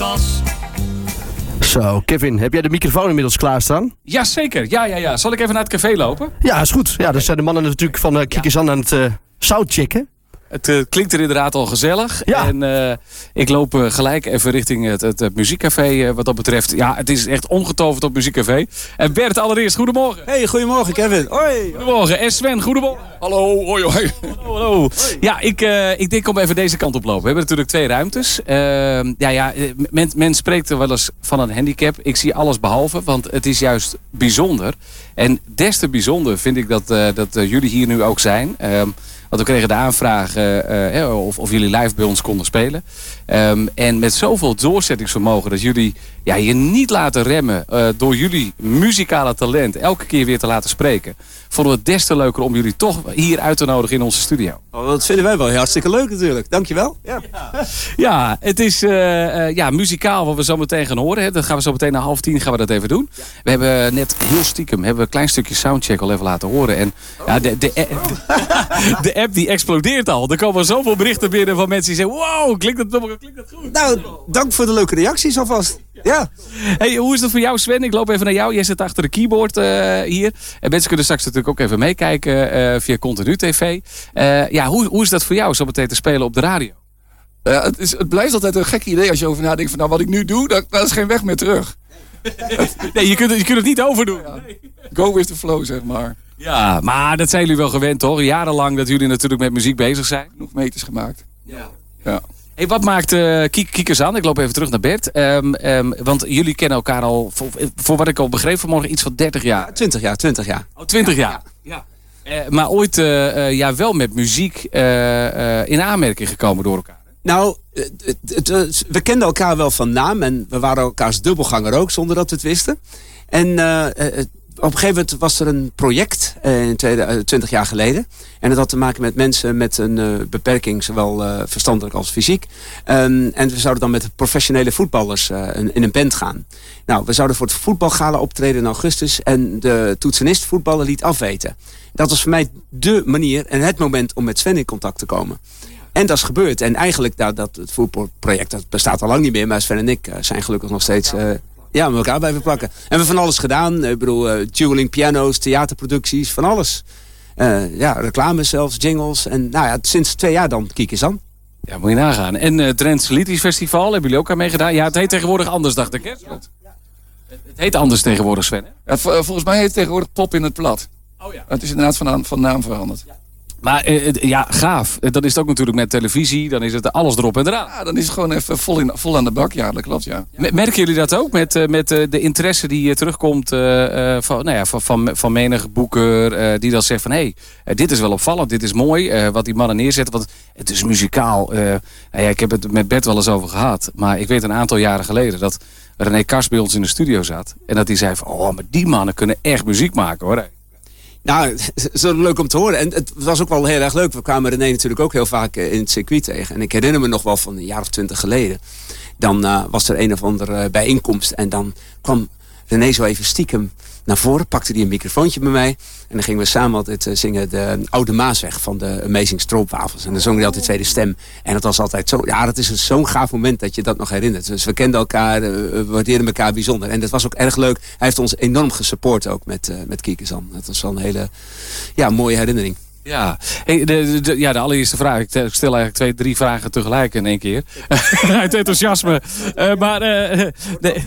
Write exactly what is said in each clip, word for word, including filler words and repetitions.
Renaissance. Zo, Kevin, heb jij de microfoon inmiddels klaarstaan? Jazeker, ja, ja, ja. Zal ik even naar het café lopen? Ja, is goed. Ja, dan zijn de mannen natuurlijk van uh, Kikkezan aan het uh, soundchecken. Het uh, klinkt er inderdaad al gezellig. Ja. En uh, ik loop uh, gelijk even richting het, het, het muziekcafé uh, wat dat betreft. Ja, het is echt omgetoverd op muziekcafé. En Bert, allereerst, goedemorgen. Hey, goedemorgen Kevin. Hoi. Goedemorgen. En Sven, goedemorgen. Hallo, hoi hoi. Hallo, hallo. Ja, ik, uh, ik denk om even deze kant op lopen. We hebben natuurlijk twee ruimtes. Uh, ja, ja, men, men spreekt er wel eens van een handicap. Ik zie alles behalve, want het is juist bijzonder. En des te bijzonder vind ik dat, uh, dat uh, jullie hier nu ook zijn. Uh, Want we kregen de aanvraag uh, uh, of, of jullie live bij ons konden spelen. Um, en met zoveel doorzettingsvermogen dat jullie ja, je niet laten remmen uh, door jullie muzikale talent elke keer weer te laten spreken. Vonden we het des te leuker om jullie toch hier uit te nodigen in onze studio. Oh, dat vinden wij wel hartstikke leuk natuurlijk. Dankjewel. Ja, ja het is uh, uh, ja, muzikaal wat we zo meteen gaan horen. Hè. Dat gaan we zo meteen na half tien gaan we dat even doen. We hebben net heel stiekem hebben we een klein stukje soundcheck al even laten horen. En ja, de, de, de, de app die explodeert al. Er komen zoveel berichten binnen van mensen die zeggen... Wow, klinkt dat, klinkt dat goed? Nou, dank voor de leuke reacties alvast. Ja. Hey, hoe is het voor jou, Sven? Ik loop even naar jou. Jij zit achter de keyboard uh, hier. En mensen kunnen straks natuurlijk ook even meekijken uh, via Continu T V. Uh, ja, hoe, hoe is dat voor jou zo meteen te spelen op de radio? Ja, het, is, het blijft altijd een gek idee als je over nadenkt van nou wat ik nu doe, dat, dat is geen weg meer terug. Nee, je kunt, je kunt het niet overdoen. Ja. Go with the flow, zeg maar. Ja, maar dat zijn jullie wel gewend, toch? Jarenlang dat jullie natuurlijk met muziek bezig zijn. Nog meters gemaakt. Ja. Ja. Hey, wat maakt uh, Kiekers aan? Ik loop even terug naar Bert. Um, um, want jullie kennen elkaar al, voor, voor wat ik al begreep vanmorgen, iets van dertig jaar. twintig jaar, twintig jaar. Oh, twintig jaar. Ja. Ja. Uh, maar ooit uh, uh, ja, wel met muziek uh, uh, in aanmerking gekomen door elkaar. Nou, het, het, het, we kenden elkaar wel van naam en we waren elkaars dubbelganger ook, zonder dat we het wisten. En uh, het, op een gegeven moment was er een project, uh, in twintig jaar geleden. En dat had te maken met mensen met een uh, beperking, zowel uh, verstandelijk als fysiek. Um, en we zouden dan met professionele voetballers uh, in, in een band gaan. Nou, we zouden voor het voetbalgala optreden in augustus. En de toetsenist voetballer liet afweten. Dat was voor mij dé manier en het moment om met Sven in contact te komen. En dat is gebeurd. En eigenlijk, nou, dat, het voetbalproject dat bestaat al lang niet meer. Maar Sven en ik uh, zijn gelukkig nog steeds... Uh, Ja, met elkaar blijven plakken. En we hebben van alles gedaan. Ik bedoel, uh, dueling piano's, theaterproducties, van alles. Uh, ja, reclames zelfs, jingles. En nou ja, sinds twee jaar dan Kiekjes aan. Ja, moet je nagaan. En uh, Drents Liedjes Festival, hebben jullie ook aan meegedaan? Ja, het heet tegenwoordig anders, dacht ik. Hè? Ja. Het heet anders tegenwoordig, Sven. Hè? Ja, volgens mij heet het tegenwoordig Pop in het Plat. Oh ja. Het is inderdaad van, van naam veranderd. Ja. Maar uh, ja, gaaf. Dan is het ook natuurlijk met televisie. Dan is het alles erop en eraan. Ja, dan is het gewoon even vol, in, vol aan de bak. Ja, dat klopt, ja. Merken jullie dat ook? Met, uh, met uh, de interesse die uh, terugkomt uh, uh, van, nou ja, van, van, van menig boeker. Uh, die dan zegt van, hé, hey, uh, dit is wel opvallend. Dit is mooi. Uh, wat die mannen neerzetten. Want het is muzikaal. Uh, nou ja, ik heb het met Bert wel eens over gehad. Maar ik weet een aantal jaren geleden dat René Kars bij ons in de studio zat. En dat hij zei van, oh, maar die mannen kunnen echt muziek maken, hoor. Nou, het is leuk om te horen. En het was ook wel heel erg leuk. We kwamen René natuurlijk ook heel vaak in het circuit tegen. En ik herinner me nog wel van een jaar of twintig geleden. Dan uh, was er een of andere bijeenkomst. En dan kwam René zo even stiekem naar voren. Pakte hij een microfoontje bij mij. En dan gingen we samen altijd uh, zingen de Oude Maasweg van de Amazing Stroopwafels. En dan zong hij altijd tweede stem. En dat was altijd zo. Ja, dat is zo'n gaaf moment dat je dat nog herinnert. Dus we kenden elkaar, uh, we waardeerden elkaar bijzonder. En dat was ook erg leuk. Hij heeft ons enorm gesupport ook met, uh, met Kiekers aan. Dat was wel een hele ja, mooie herinnering. Ja, hey, de, de, ja, de allereerste vraag. Ik stel eigenlijk twee, drie vragen tegelijk in één keer. Uit enthousiasme. Uh, maar, uh, de,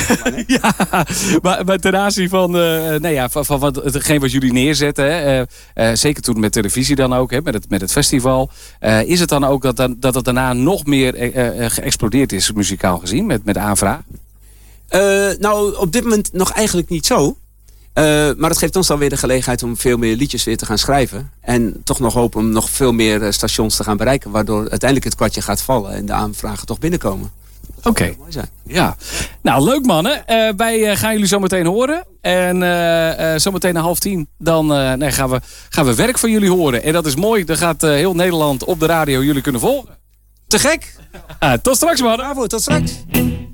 ja, maar, maar ten aanzien van, uh, nou ja, van, van wat, hetgeen wat jullie neerzetten. Hè, uh, uh, zeker toen met televisie dan ook, hè, met, het, met het festival. Uh, is het dan ook dat, dan, dat het daarna nog meer uh, uh, geëxplodeerd is, muzikaal gezien, met, met aanvraag? Uh, nou, op dit moment nog eigenlijk niet zo. Uh, maar dat geeft ons dan weer de gelegenheid om veel meer liedjes weer te gaan schrijven. En toch nog hopen om nog veel meer uh, stations te gaan bereiken. Waardoor uiteindelijk het kwartje gaat vallen en de aanvragen toch binnenkomen. Oké. Okay. Ja. Nou, leuk mannen. Uh, wij uh, gaan jullie zo meteen horen. En uh, uh, zo meteen na half tien dan uh, nee, gaan, we, gaan we werk van jullie horen. En dat is mooi. Dan gaat uh, heel Nederland op de radio jullie kunnen volgen. Te gek. Uh, tot straks, man. Bravo, tot straks.